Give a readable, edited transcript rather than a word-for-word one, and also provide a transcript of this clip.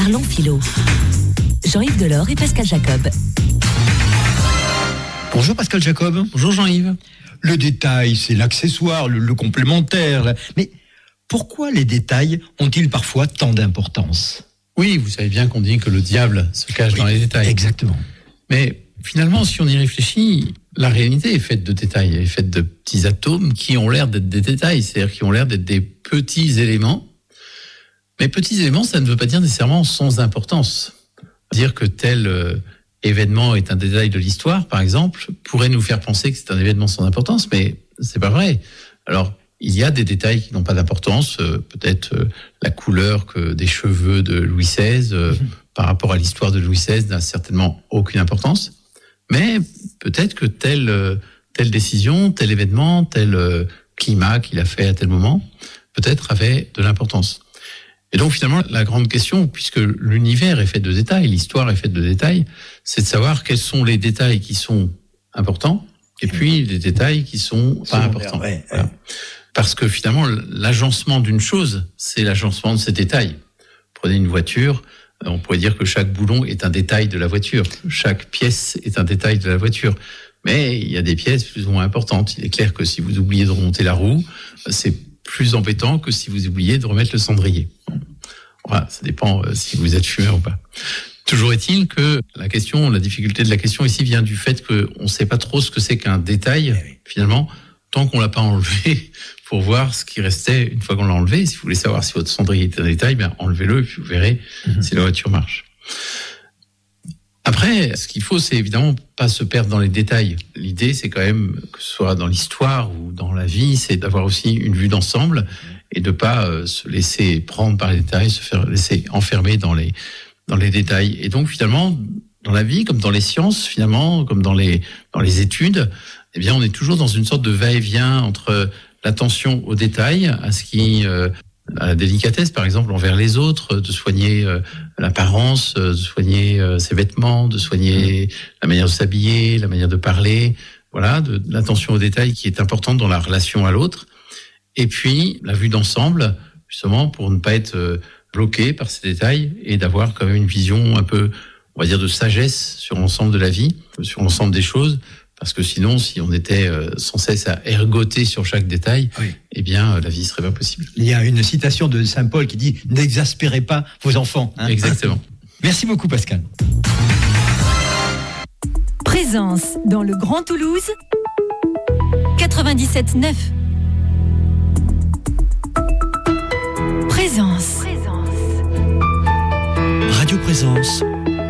Parlons philo. Jean-Yves Delors et Pascal Jacob. Bonjour Pascal Jacob. Bonjour Jean-Yves. Le détail, c'est l'accessoire, le complémentaire. Mais pourquoi les détails ont-ils parfois tant d'importance ? Oui, vous savez bien qu'on dit que le diable se cache dans les détails. Exactement. Mais finalement, si on y réfléchit, la réalité est faite de détails. Elle est faite de petits atomes qui ont l'air d'être des détails, c'est-à-dire qui ont l'air d'être des petits éléments. Mais petits éléments, ça ne veut pas dire nécessairement sans importance. Dire que tel événement est un détail de l'histoire, par exemple, pourrait nous faire penser que c'est un événement sans importance, mais c'est pas vrai. Alors, il y a des détails qui n'ont pas d'importance, peut-être la couleur des cheveux de Louis XVI par rapport à l'histoire de Louis XVI n'a certainement aucune importance, mais peut-être que telle décision, tel événement, tel climat qu'il a fait à tel moment, peut-être avait de l'importance. Et donc finalement, la grande question, puisque l'univers est fait de détails, l'histoire est faite de détails, c'est de savoir quels sont les détails qui sont importants et puis les détails qui sont pas importants. Ouais. Voilà. Parce que finalement, l'agencement d'une chose, c'est l'agencement de ses détails. Prenez une voiture, on pourrait dire que chaque boulon est un détail de la voiture. Chaque pièce est un détail de la voiture. Mais il y a des pièces plus ou moins importantes. Il est clair que si vous oubliez de remonter la roue, c'est plus embêtant que si vous oubliez de remettre le cendrier. Voilà, ça dépend si vous êtes fumeur ou pas. Toujours est-il que la difficulté de la question ici vient du fait qu'on ne sait pas trop ce que c'est qu'un détail, finalement, tant qu'on l'a pas enlevé, pour voir ce qui restait une fois qu'on l'a enlevé. Si vous voulez savoir si votre cendrier est un détail, bien enlevez-le et puis vous verrez si la voiture marche. Après, ce qu'il faut, c'est évidemment pas se perdre dans les détails. L'idée, c'est quand même, que ce soit dans l'histoire ou dans la vie, c'est d'avoir aussi une vue d'ensemble et de pas se laisser prendre par les détails, se faire laisser enfermer dans les détails. Et donc, finalement, dans la vie, comme dans les sciences, finalement, comme dans les études, eh bien, on est toujours dans une sorte de va-et-vient entre l'attention aux détails, à la délicatesse, par exemple, envers les autres, de soigner l'apparence, de soigner ses vêtements, de soigner la manière de s'habiller, la manière de parler, voilà, de l'attention aux détails qui est importante dans la relation à l'autre. Et puis, la vue d'ensemble, justement, pour ne pas être bloqué par ces détails et d'avoir quand même une vision un peu, on va dire, de sagesse sur l'ensemble de la vie, sur l'ensemble des choses. Parce que sinon, si on était sans cesse à ergoter sur chaque détail, eh bien, la vie serait pas possible. Il y a une citation de Saint Paul qui dit « N'exaspérez pas vos enfants ». Exactement. Merci beaucoup, Pascal. Présence dans le Grand Toulouse, 97.9. Présence. Radio Présence,